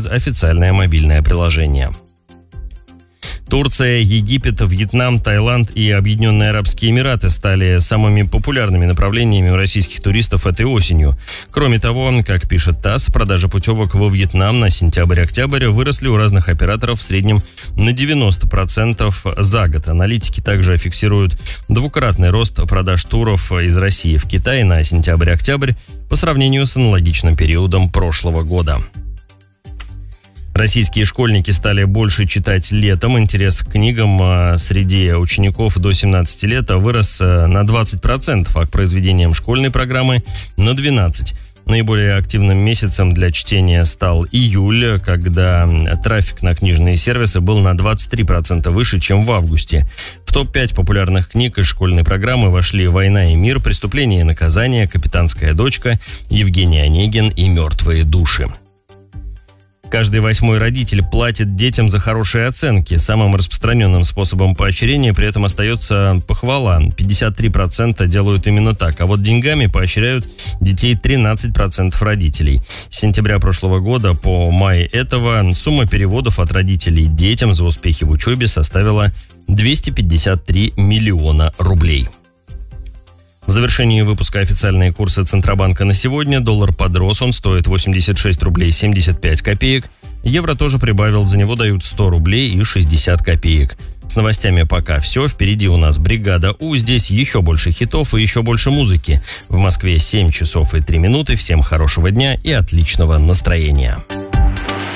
официальное мобильное приложение. Турция, Египет, Вьетнам, Таиланд и Объединенные Арабские Эмираты стали самыми популярными направлениями у российских туристов этой осенью. Кроме того, как пишет ТАСС, продажи путевок во Вьетнам на сентябрь-октябрь выросли у разных операторов в среднем на 90% за год. Аналитики также фиксируют двукратный рост продаж туров из России в Китай на сентябрь-октябрь по сравнению с аналогичным периодом прошлого года. Российские школьники стали больше читать летом. Интерес к книгам среди учеников до 17 лет вырос на 20%, а к произведениям школьной программы на 12%. Наиболее активным месяцем для чтения стал июль, когда трафик на книжные сервисы был на 23% выше, чем в августе. В топ-5 популярных книг из школьной программы вошли «Война и мир», «Преступление и наказание», «Капитанская дочка», «Евгений Онегин» и «Мертвые души». Каждый 8-й родитель платит детям за хорошие оценки. Самым распространенным способом поощрения при этом остается похвала. 53% делают именно так. А вот деньгами поощряют детей 13% родителей. С сентября прошлого года по май этого сумма переводов от родителей детям за успехи в учебе составила 253 миллиона рублей. В завершении выпуска официальные курсы Центробанка на сегодня. Доллар подрос, он стоит 86 рублей 75 копеек. Евро тоже прибавил, за него дают 100 рублей и 60 копеек. С новостями пока все. Впереди у нас «Бригада У». Здесь еще больше хитов и еще больше музыки. В Москве 7 часов и 3 минуты. Всем хорошего дня и отличного настроения.